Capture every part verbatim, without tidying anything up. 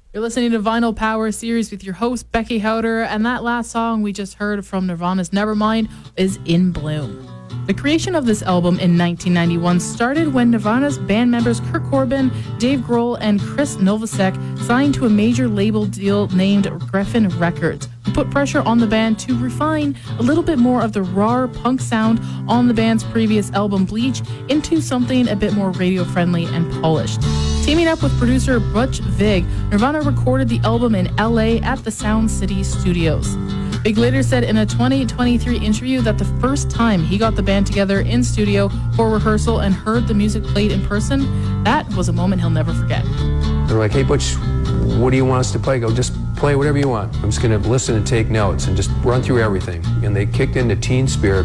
You're listening to Vinyl Power Series with your host, Becky Howder, and that last song we just heard from Nirvana's Nevermind is In Bloom. The creation of this album in nineteen ninety-one started when Nirvana's band members Kurt Cobain, Dave Grohl, and Chris Novoselic signed to a major label deal named Geffen Records, who put pressure on the band to refine a little bit more of the raw punk sound on the band's previous album Bleach into something a bit more radio-friendly and polished. Teaming up with producer Butch Vig, Nirvana recorded the album in L A at the Sound City Studios. Vig later said in a twenty twenty-three interview that the first time he got the band together in studio for rehearsal and heard the music played in person, that was a moment he'll never forget. They're like, hey, Butch, what do you want us to play? I go, just play whatever you want. I'm just going to listen and take notes and just run through everything. And they kicked into Teen Spirit,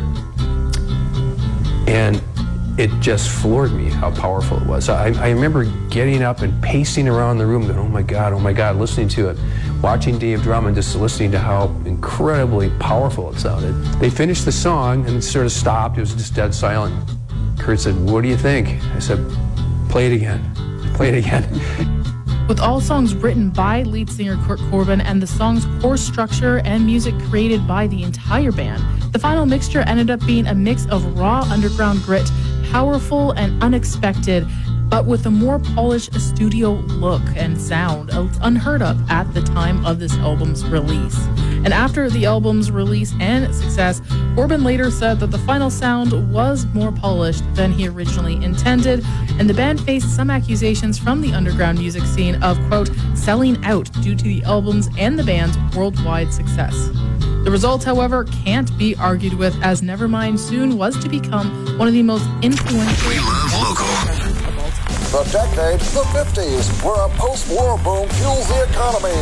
and it just floored me how powerful it was. I, I remember getting up and pacing around the room going, oh my God, oh my God, listening to it. Watching Dave Drummond, just listening to how incredibly powerful it sounded. They finished the song and sort of stopped. It was just dead silent. Kurt said, what do you think? I said, play it again. Play it again. With all songs written by lead singer Kurt Cobain and the song's core structure and music created by the entire band, the final mixture ended up being a mix of raw underground grit, powerful and unexpected, but with a more polished studio look and sound, unheard of at the time of this album's release. And after the album's release and success, Cobain later said that the final sound was more polished than he originally intended, and the band faced some accusations from the underground music scene of, quote, selling out due to the album's and the band's worldwide success. The results, however, can't be argued with, as Nevermind soon was to become one of the most influential. We love local. The decade, the fifties, where a post-war boom fuels the economy.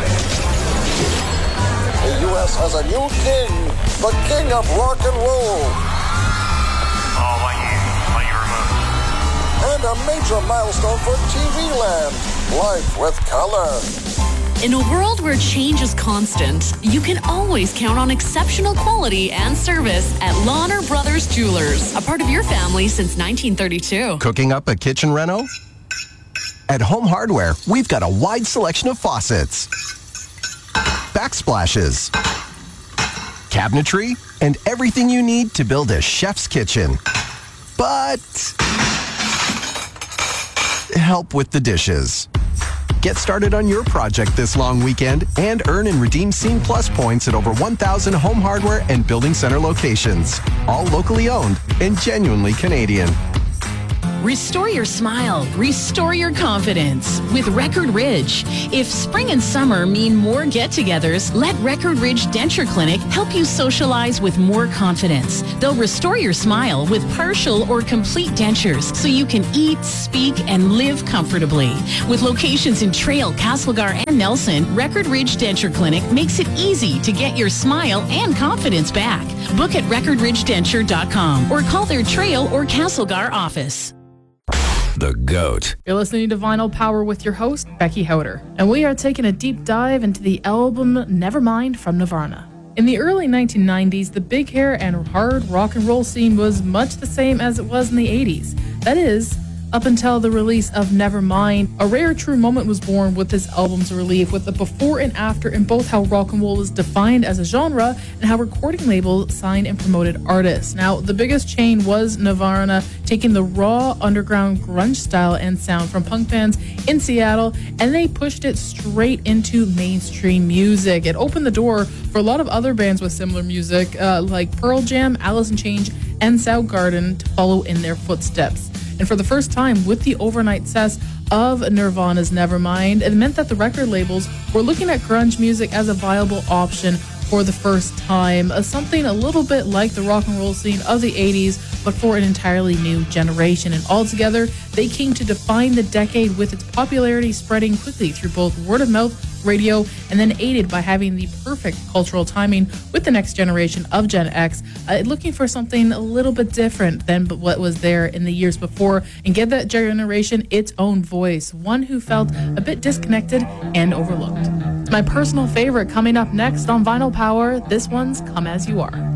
The U S has a new king, the king of rock and roll. Oh, why you, why you remove? And a major milestone for T V land, life with color. In a world where change is constant, you can always count on exceptional quality and service at Lawner Brothers Jewelers, a part of your family since nineteen thirty-two. Cooking up a kitchen reno? At Home Hardware, we've got a wide selection of faucets, backsplashes, cabinetry, and everything you need to build a chef's kitchen. But help with the dishes. Get started on your project this long weekend and earn and redeem Scene Plus points at over one thousand Home Hardware and Building Center locations. All locally owned and genuinely Canadian. Restore your smile. Restore your confidence with Record Ridge. If spring and summer mean more get-togethers, let Record Ridge Denture Clinic help you socialize with more confidence. They'll restore your smile with partial or complete dentures so you can eat, speak, and live comfortably. With locations in Trail, Castlegar, and Nelson, Record Ridge Denture Clinic makes it easy to get your smile and confidence back. Book at record ridge denture dot com or call their Trail or Castlegar office. The GOAT. You're listening to Vinyl Power with your host, Becky Howder, and we are taking a deep dive into the album Nevermind from Nirvana. In the early nineteen nineties, the big hair and hard rock and roll scene was much the same as it was in the eighties. That is, up until the release of Nevermind. A rare true moment was born with this album's release, with the before and after in both how rock and roll was defined as a genre and how recording labels signed and promoted artists. Now, the biggest change was Nirvana taking the raw underground grunge style and sound from punk bands in Seattle, and they pushed it straight into mainstream music. It opened the door for a lot of other bands with similar music, uh, like Pearl Jam, Alice in Chains, and Soundgarden to follow in their footsteps. And for the first time, with the overnight success of Nirvana's Nevermind, it meant that the record labels were looking at grunge music as a viable option for the first time, uh, something a little bit like the rock and roll scene of the eighties, but for an entirely new generation. And altogether, they came to define the decade, with its popularity spreading quickly through both word of mouth, radio, and then aided by having the perfect cultural timing with the next generation of Gen X, uh, looking for something a little bit different than what was there in the years before, and give that generation its own voice, one who felt a bit disconnected and overlooked. My personal favorite coming up next on Vinyl Power, this one's Come As You Are.